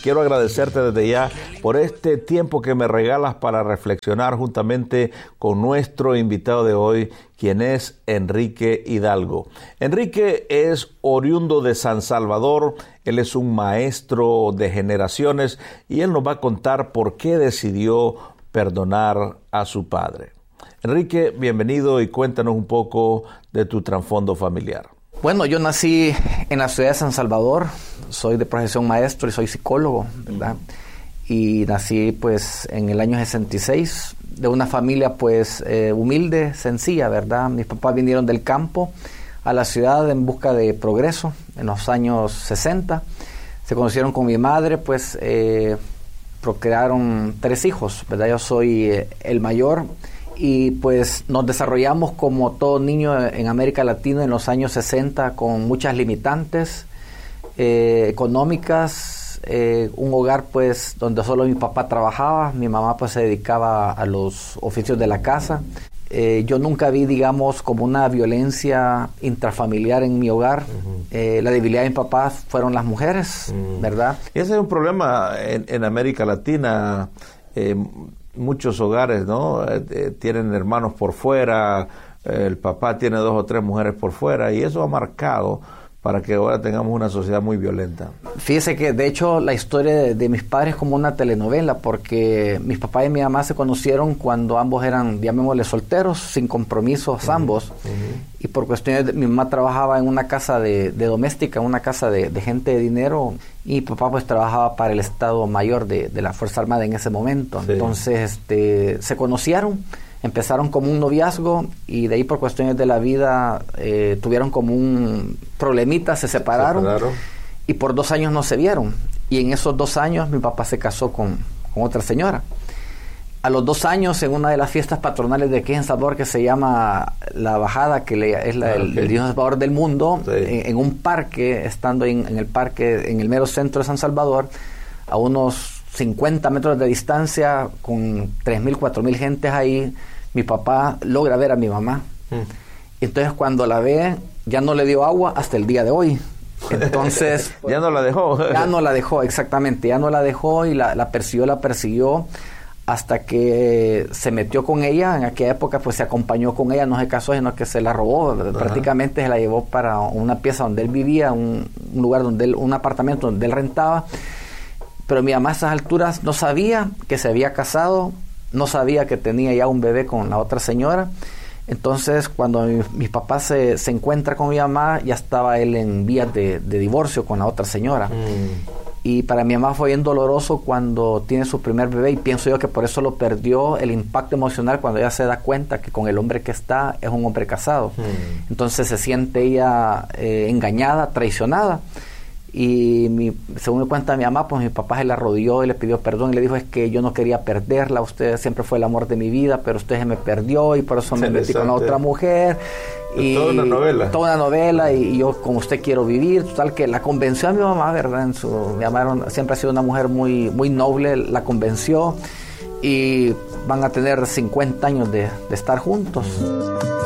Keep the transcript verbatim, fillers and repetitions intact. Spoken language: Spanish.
quiero agradecerte desde ya por este tiempo que me regalas para reflexionar juntamente con nuestro invitado de hoy, quien es Enrique Hidalgo. Enrique es oriundo de San Salvador, él es un maestro de generaciones y él nos va a contar por qué decidió perdonar a su padre. Enrique, bienvenido y cuéntanos un poco de tu trasfondo familiar. Bueno, yo nací en la ciudad de San Salvador, soy de profesión maestro y soy psicólogo, ¿verdad? Y nací pues en el año sesenta y seis de una familia pues eh, humilde, sencilla, ¿verdad? Mis papás vinieron del campo a la ciudad en busca de progreso en los años sesenta. Se conocieron con mi madre, pues eh, procrearon tres hijos, ¿verdad? Yo soy eh, el mayor. Y pues nos desarrollamos como todo niño en América Latina en los años sesenta con muchas limitantes eh, económicas, eh, un hogar pues donde solo mi papá trabajaba, mi mamá pues se dedicaba a los oficios de la casa. Eh, yo nunca vi, digamos, como una violencia intrafamiliar en mi hogar. Uh-huh. Eh, la debilidad de mi papá fueron las mujeres, uh-huh. ¿verdad? Y ese es un problema en, en América Latina. Eh, Muchos hogares, ¿no? Eh, tienen hermanos por fuera, eh, el papá tiene dos o tres mujeres por fuera y eso ha marcado para que ahora tengamos una sociedad muy violenta. Fíjese que de hecho la historia de, de mis padres es como una telenovela, porque mis papás y mi mamá se conocieron cuando ambos eran, llamémosle, solteros, sin compromisos, uh-huh. ambos, uh-huh. y por cuestiones de, mi mamá trabajaba en una casa de, de doméstica, en una casa de, de gente de dinero, y mi papá pues trabajaba para el Estado Mayor de, de la Fuerza Armada en ese momento. Sí. Entonces este, se conocieron, empezaron como un noviazgo y de ahí por cuestiones de la vida eh, tuvieron como un problemita, se separaron, se separaron y por dos años no se vieron. Y en esos dos años mi papá se casó con, con otra señora. A los dos años, en una de las fiestas patronales de aquí en Salvador, que se llama La Bajada, que le, es la, ah, okay. el, el Dios Salvador del mundo, sí. en, en un parque, estando en, en el parque, en el mero centro de San Salvador, a unos cincuenta metros de distancia, con tres mil, cuatro mil gentes ahí, mi papá logra ver a mi mamá. Mm. Entonces, cuando la ve, ya no le dio agua hasta el día de hoy. Entonces... ya no la dejó. ya no la dejó, exactamente. Ya no la dejó y la, la persiguió, la persiguió hasta que se metió con ella. En aquella época, pues, se acompañó con ella, no se casó, sino que se la robó. Ajá. Prácticamente se la llevó para una pieza donde él vivía, un, un lugar donde él, un apartamento donde él rentaba. Pero mi mamá a esas alturas no sabía que se había casado, no sabía que tenía ya un bebé con la otra señora. Entonces, cuando mi, mi papá se, se encuentra con mi mamá, ya estaba él en vías de, de divorcio con la otra señora. Mm. Y para mi mamá fue bien doloroso cuando tiene su primer bebé, y pienso yo que por eso lo perdió, el impacto emocional, cuando ella se da cuenta que con el hombre que está es un hombre casado. Mm. Entonces se siente ella eh, engañada, traicionada. Y mi, según me cuenta mi mamá, pues mi papá se la arrodilló y le pidió perdón y le dijo: es que yo no quería perderla, usted siempre fue el amor de mi vida, pero usted se me perdió y por eso me metí con la otra mujer. Y toda una novela. Toda una novela y, y yo con usted quiero vivir. Total que la convenció a mi mamá, ¿verdad? En su, mi mamá era, siempre ha sido una mujer muy, muy noble, la convenció y van a tener cincuenta años de, de estar juntos.